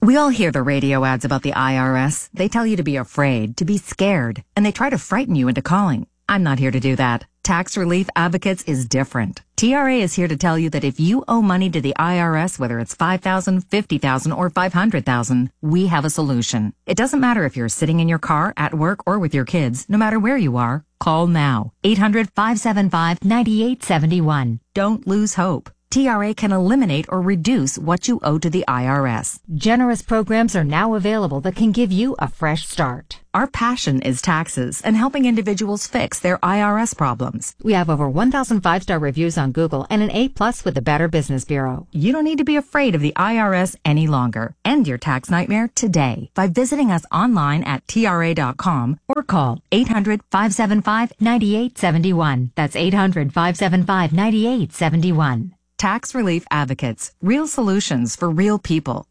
We all hear the radio ads about the IRS. They tell you to be afraid, to be scared, and they try to frighten you into calling. I'm not here to do that. Tax Relief Advocates is different. TRA is here to tell you that if you owe money to the IRS, whether it's $5,000, $50,000, or $500,000, we have a solution. It doesn't matter if you're sitting in your car, at work, or with your kids. No matter where you are, call now. 800-575-9871. Don't lose hope. TRA can eliminate or reduce what you owe to the IRS. Generous programs are now available that can give you a fresh start. Our passion is taxes and helping individuals fix their IRS problems. We have over 1,000 5-star reviews on Google and an A+ with the Better Business Bureau. You don't need to be afraid of the IRS any longer. End your tax nightmare today by visiting us online at TRA.com or call 800-575-9871. That's 800-575-9871. Tax Relief Advocates. Real solutions for real people.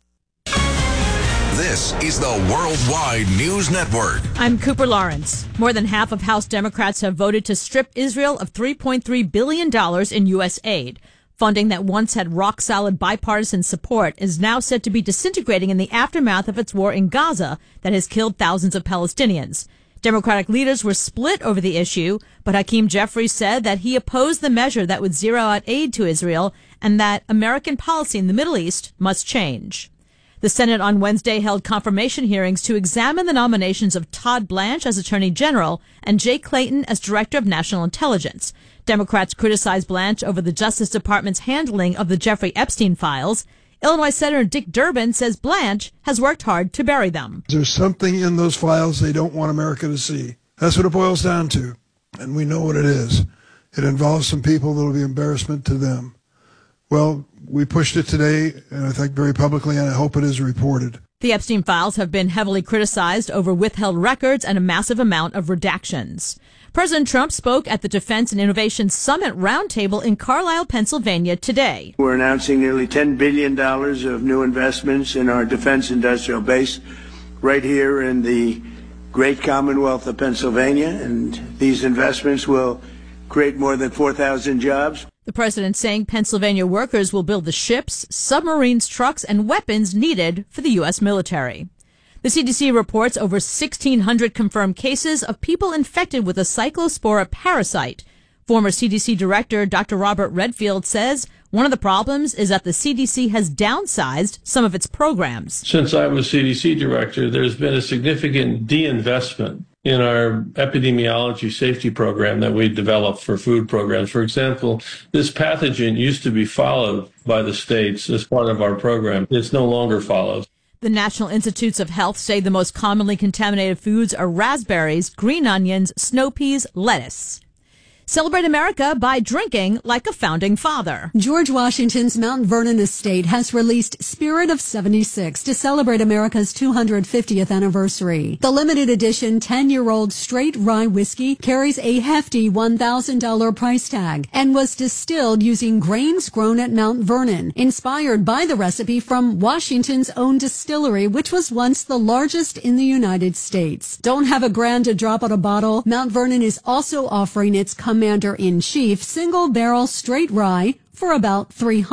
This is the Worldwide News Network. I'm Cooper Lawrence. More than half of House Democrats have voted to strip Israel of $3.3 billion in U.S. aid. Funding that once had rock-solid bipartisan support is now said to be disintegrating in the aftermath of its war in Gaza that has killed thousands of Palestinians. Democratic leaders were split over the issue, but Hakeem Jeffries said that he opposed the measure that would zero out aid to Israel and that American policy in the Middle East must change. The Senate on Wednesday held confirmation hearings to examine the nominations of Todd Blanche as Attorney General and Jay Clayton as Director of National Intelligence. Democrats criticized Blanche over the Justice Department's handling of the Jeffrey Epstein files. Illinois Senator Dick Durbin says Blanche has worked hard to bury them. There's something in those files they don't want America to see. That's what it boils down to, and we know what it is. It involves some people that will be embarrassment to them. Well, we pushed it today, and I think very publicly, and I hope it is reported. The Epstein files have been heavily criticized over withheld records and a massive amount of redactions. President Trump spoke at the Defense and Innovation Summit Roundtable in Carlisle, Pennsylvania today. We're announcing nearly $10 billion of new investments in our defense industrial base right here in the great Commonwealth of Pennsylvania, and these investments will create more than 4,000 jobs. The president saying Pennsylvania workers will build the ships, submarines, trucks, and weapons needed for the U.S. military. The CDC reports over 1,600 confirmed cases of people infected with a cyclospora parasite. Former CDC Director Dr. Robert Redfield says one of the problems is that the CDC has downsized some of its programs. Since I was CDC Director, there's been a significant de-investment in our epidemiology safety program that we developed for food programs. For example, this pathogen used to be followed by the states as part of our program. It's no longer followed. The National Institutes of Health say the most commonly contaminated foods are raspberries, green onions, snow peas, lettuce. Celebrate America by drinking like a founding father. George Washington's Mount Vernon estate has released Spirit of 76 to celebrate America's 250th anniversary. The limited edition 10-year-old straight rye whiskey carries a hefty $1,000 price tag and was distilled using grains grown at Mount Vernon, inspired by the recipe from Washington's own distillery, which was once the largest in the United States. Don't have a grand to drop on a bottle? Mount Vernon is also offering its Commander-in-Chief single barrel straight rye for about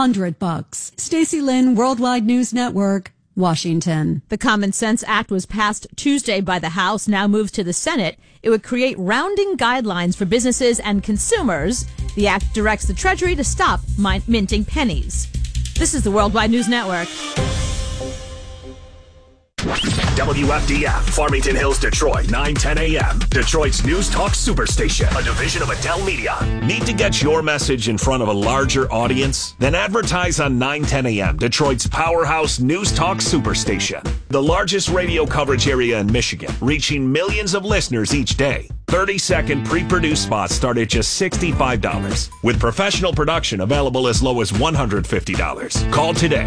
$300. Stacey Lynn, Worldwide News Network, Washington. The Common Sense Act was passed Tuesday by the House, now moves to the Senate. It would create rounding guidelines for businesses and consumers. The act directs the Treasury to stop minting pennies. This is the Worldwide News Network. WFDF, Farmington Hills, Detroit, 9:10 a.m. Detroit's News Talk Superstation, a division of Adele Media. Need to get your message in front of a larger audience? Then advertise on 9:10 a.m. Detroit's powerhouse News Talk Superstation, the largest radio coverage area in Michigan, reaching millions of listeners each day. 30-second pre-produced spots start at just $65, with professional production available as low as $150. Call today,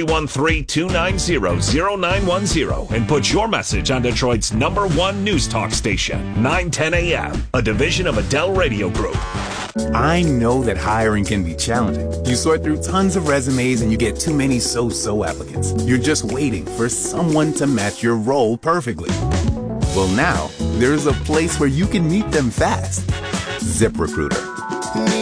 313-290-0910, and put your message on Detroit's #1 news talk station, 9:10 a.m., a division of Adele Radio Group. I know that hiring can be challenging. You sort through tons of resumes and you get too many so-so applicants. You're just waiting for someone to match your role perfectly. Well, now, there's a place where you can meet them fast. ZipRecruiter.